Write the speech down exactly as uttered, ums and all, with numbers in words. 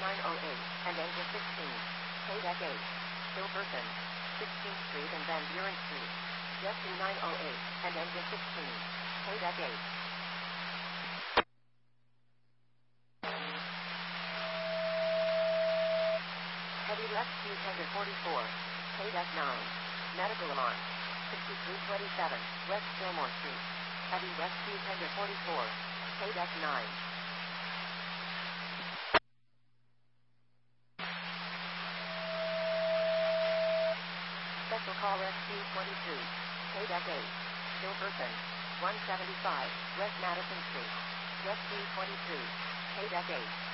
nine oh eight, and Angel sixteen. K-Deck eight. Hilverton. sixteenth Street and Van Buren Street. Jet two nine oh eight, and Angel sixteen. K-Deck eight. Heavy left Q tender forty-four. K-Deck nine. Medical alarm. sixty-three twenty-seven, West Fillmore Street. Heavy west Q tender forty-four. K-Deck nine. Special call S Q twenty-two. K-Deck eight. Hilverton. one seventy-five, West Madison Street. Jet Q twenty-two. K-Deck eight.